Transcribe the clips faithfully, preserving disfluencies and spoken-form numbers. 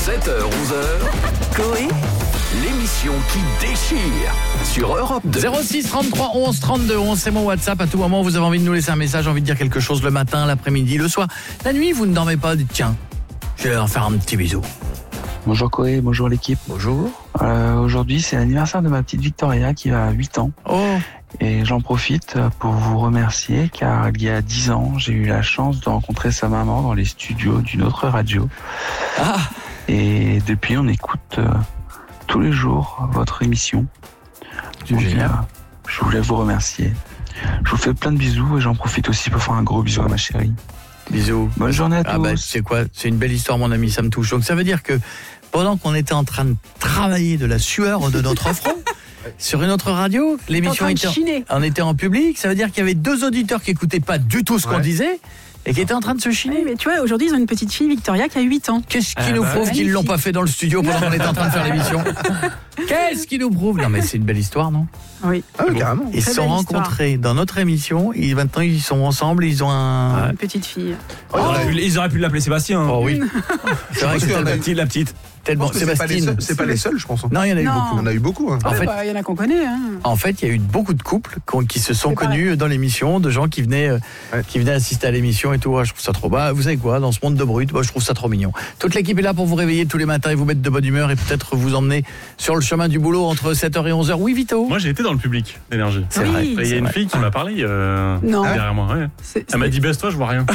sept heures onze heures, Coé, l'émission qui déchire sur Europe deux. zéro six trente-trois onze trente-deux onze, c'est mon WhatsApp. À tout moment, vous avez envie de nous laisser un message, envie de dire quelque chose le matin, l'après-midi, le soir. La nuit, vous ne dormez pas, dites tiens, je vais leur faire un petit bisou. Bonjour Coé, bonjour l'équipe. Bonjour. Euh, aujourd'hui, c'est l'anniversaire de ma petite Victoria qui a huit ans. Oh. Et j'en profite pour vous remercier car il y a dix ans, j'ai eu la chance de rencontrer sa maman dans les studios d'une autre radio. Ah. Et depuis, on écoute euh, tous les jours votre émission. Donc, euh, je voulais vous remercier. Je vous fais plein de bisous et j'en profite aussi pour faire un gros bisou à ma chérie. Bisous. Bonne journée à tous. Ah bah, c'est quoi ? C'est une belle histoire, mon ami, ça me touche. Donc ça veut dire que pendant qu'on était en train de travailler de la sueur de notre front, sur une autre radio, l'émission était en, on était en public, ça veut dire qu'il y avait deux auditeurs qui écoutaient pas du tout ce qu'on ouais. disait et qui étaient en train de se chiner. Oui, mais tu vois, aujourd'hui ils ont une petite fille, Victoria, qui a huit ans. Qu'est-ce qui ah nous bah prouve ouais. qu'ils l'ont pas fait dans le studio pendant qu'on était en train de faire l'émission ? Qu'est-ce qui nous prouve ? Non mais c'est une belle histoire, non ? Oui. Ah oui, carrément. Ils se sont rencontrés histoire. Dans notre émission, et maintenant ils sont ensemble, ils ont un... Une petite fille. Oh, ils, auraient pu, ils auraient pu l'appeler Sébastien. Oh oui. C'est vrai que c'est la petite, la petite. Tellement Sébastien. C'est pas les seuls, je pense. Non, il y en a eu non. beaucoup. Il y en a eu beaucoup. Hein. En fait, bah, il y en a qu'on connaît. Hein. En fait, il y a eu beaucoup de couples qui se sont connus dans l'émission, de gens qui venaient, ouais. qui venaient assister à l'émission et tout. Je trouve ça trop bas. Vous savez quoi, dans ce monde de brut, bah, je trouve ça trop mignon. Toute l'équipe est là pour vous réveiller tous les matins et vous mettre de bonne humeur et peut-être vous emmener sur le chemin du boulot entre sept heures et onze heures. Oui, Vito. Moi, j'ai été dans le public d'énergie. C'est oui, vrai. Il y a une vrai. fille qui m'a parlé euh, derrière moi. Ouais. C'est, c'est... Elle m'a dit baisse-toi, je vois rien.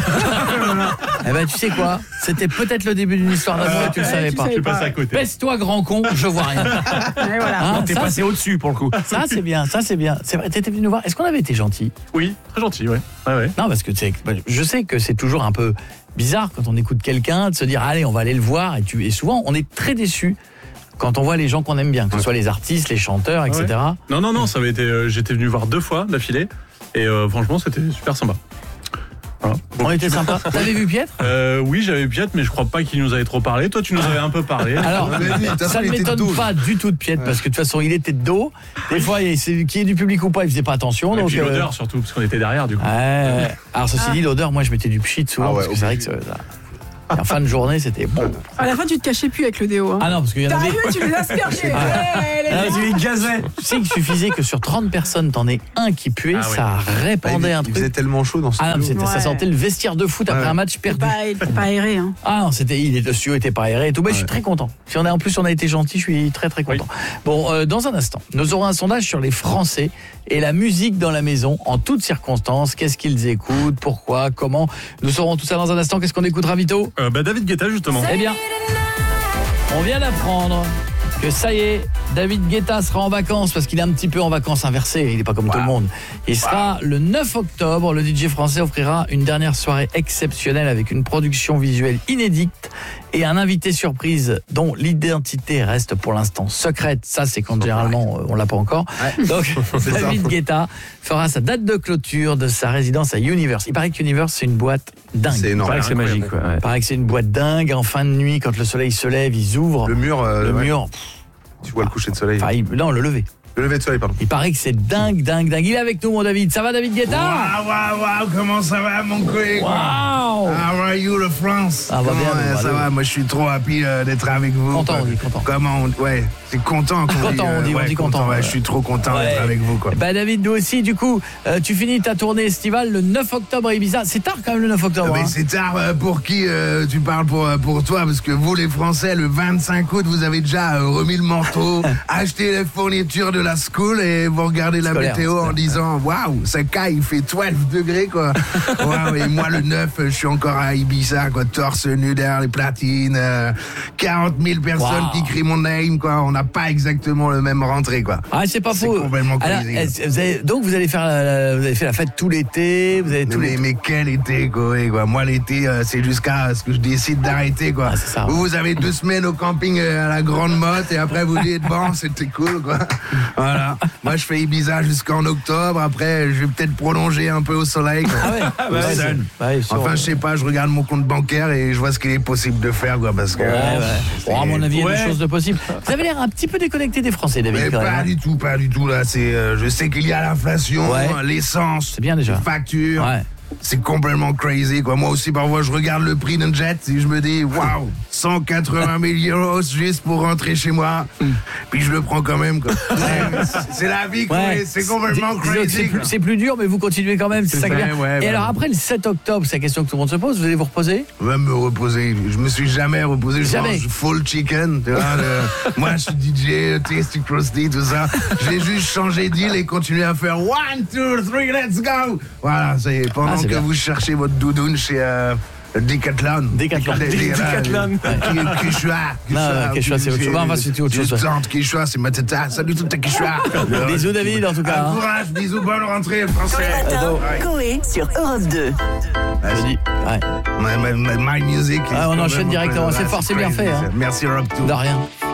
Eh ben, tu sais quoi, c'était peut-être le début d'une histoire d'amour et tu le savais pas. Je suis passé à côté. Baisse-toi, grand con, je vois rien. Et voilà. Hein, t'es ça, passé au-dessus pour le coup. Ça, c'est bien, ça, c'est bien. C'est vrai, t'étais venu nous voir. Est-ce qu'on avait été gentil ? Oui, très gentil, ouais. ouais, ouais. Non, parce que tu sais, je sais que c'est toujours un peu bizarre quand on écoute quelqu'un de se dire allez, on va aller le voir. Et, tu, et souvent, on est très déçus quand on voit les gens qu'on aime bien, que ce soit les artistes, les chanteurs, et cetera. Ouais. Non, non, non, ça avait été. Euh, j'étais venu voir deux fois d'affilée et euh, franchement, c'était super sympa. Voilà. On était sympa. T'avais vu Pietre ? euh, Oui, j'avais vu Pietre, mais je crois pas qu'il nous avait trop parlé. Toi, tu nous avais un peu parlé. Alors, ça ne m'étonne pas du tout de Pietre, parce que de toute façon, il était de dos. Des fois, c'est qui est du public ou pas, il faisait pas attention. Et donc puis euh... l'odeur surtout, parce qu'on était derrière du coup. Ouais. Alors ceci dit, l'odeur, moi je mettais du pchit souvent, ah ouais, parce que c'est vrai que ça, en fin de journée, c'était bon. À la fin, tu te cachais plus avec le déo. Hein. Ah non, parce qu'il y en avait. T'arrivais, tu les aspergeais. Ah, tu les gazais. Tu sais qu'il suffisait que sur trente personnes, t'en aies un qui puait, ah, ouais. ça répandait ah, il, un truc. Il faisait tellement chaud dans ce Ah non, c'était, ouais. ça sentait le vestiaire de foot après ouais. un match perdu. Pas, il était pas aéré. Hein. Ah non, c'était, il, le studio était pas aéré et tout. Mais ouais. je suis très content. Si on a, en plus, on a été gentil, je suis très très content. Oui. Bon, euh, dans un instant, nous aurons un sondage sur les Français et la musique dans la maison, en toutes circonstances. Qu'est-ce qu'ils écoutent, pourquoi, comment. Nous saurons tout ça dans un instant. Qu'est-ce qu'on écoutera, Vito ? euh, bah, David Guetta, justement. Eh bien, on vient d'apprendre que ça y est, David Guetta sera en vacances parce qu'il est un petit peu en vacances inversées, il n'est pas comme wow. tout le monde. Il sera wow. le neuf octobre, le D J français offrira une dernière soirée exceptionnelle avec une production visuelle inédite et un invité surprise dont l'identité reste pour l'instant secrète. Ça, c'est quand généralement on l'a pas encore. Ouais. Donc, David Guetta fera sa date de clôture de sa résidence à Universe. Il paraît que Universe, c'est une boîte dingue. C'est énorme. Il paraît que c'est magique. Ouais. Il paraît que c'est une boîte dingue. En fin de nuit, quand le soleil se lève, ils ouvrent. Le mur. Euh, le ouais. mur. Tu vois le coucher de soleil. Enfin, il, non, le lever. Le lever de soleil, pardon. Il paraît que c'est dingue, dingue, dingue. Il est avec nous, mon David. Ça va, David Guetta ? Waouh, waouh, waouh, comment ça va, mon collègue ? Waouh ! How are you, le France ? Ah, va bien, euh, va ça bien. va, moi je suis trop happy euh, d'être avec vous. Content, on dit, content. Comment on... Ouais, c'est content qu'on content, dit. Euh, on dit, ouais, on dit content. content ouais, ouais. Je suis trop content ouais. d'être avec vous, quoi. Bah, David, nous aussi, du coup, euh, tu finis ta tournée estivale le neuf octobre à Ibiza. C'est tard quand même le neuf octobre. Mais hein. c'est tard euh, pour qui euh, tu parles pour, euh, pour toi, parce que vous, les Français, le vingt-cinq août, vous avez déjà euh, remis le manteau, acheté les fournitures de la school et vous regardez la scolaire, météo en disant waouh, ça caille, il fait douze degrés, quoi. Wow, et moi, le neuf, je suis encore à Ibiza, quoi, torse nu derrière les platines, euh, quarante mille personnes wow. qui crient mon name, quoi. On n'a pas exactement le même rentrée, quoi. Ah, c'est pas c'est faux. Complètement Alors, vous avez, donc, vous allez faire la, vous avez fait la fête tout l'été, vous avez tout mais, l'été. mais quel été, quoi, quoi. Moi, l'été, euh, c'est jusqu'à ce que je décide d'arrêter, quoi. Ah, c'est ça. Vous, vous avez deux semaines au camping euh, à la Grande Motte et après, vous dites, bon, c'était cool, quoi. Voilà. Moi, je fais Ibiza jusqu'en octobre. Après, je vais peut-être prolonger un peu au soleil, quoi. Ah ouais, bah ouais, c'est, bah ouais, sûr, enfin, ouais. je sais pas, je regarde mon compte bancaire et je vois ce qu'il est possible de faire, quoi, parce que... Ouais, ouais. Bon, à mon avis, il y a ouais. des choses de possibles. Vous avez l'air un petit peu déconnecté des Français, David. Mais quand pas même. du tout, pas du tout, là. C'est, euh, je sais qu'il y a l'inflation, ouais. l'essence, c'est bien déjà. les factures. Ouais. C'est complètement crazy, quoi. Moi aussi, parfois, je regarde le prix d'un jet et je me dis, waouh, cent quatre-vingt mille euros juste pour rentrer chez moi. Puis je le prends quand même, quoi. C'est- C'est la vie, quoi. Ouais. C'est complètement Dis- disons que crazy, c'est quoi. plus, c'est plus dur, mais vous continuez quand même, c'est C'est ça qui est vrai, bien. ouais, Et ouais. alors après le sept octobre, c'est la question que tout le monde se pose, vous allez vous reposer? Va me reposer. Je me suis jamais reposé. Je Jamais. mange full chicken. Tu vois, le- Moi, je suis D J, Tasty Crusty, tout ça. J'ai juste changé d'île et continué à faire one, two, three, let's go. Voilà, c'est pendant Ah, c'est que bien. vous cherchez votre doudoune chez euh, Decathlon. Décathlon. Dé- dé- Décathlon. euh, Qui- Quechua. Non, non, Quechua, c'est autre chose. Enfin, c'est autre chose, J'ai ouais. tante Quechua, c'est ma tata. Salut toute ta Quechua. Bisous David en tout cas. Ah, hein. courage, bisous, bonne rentrée, Tous les français. matins, Ouais. Coé sur Europe deux. Je dis, ouais. My, my- my- my music. is Ah, on enchaîne vraiment- directement. C'est Ah, fort, c'est bien crazy. fait, hein. Merci, Rob. De rien.